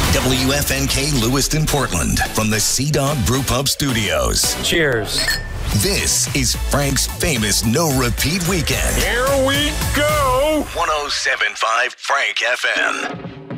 WFNK Lewiston, Portland, from the Sea Dog Brew Pub Studios. Cheers. This is Frank's famous no-repeat weekend. Here we go. 107.5 Frank FM.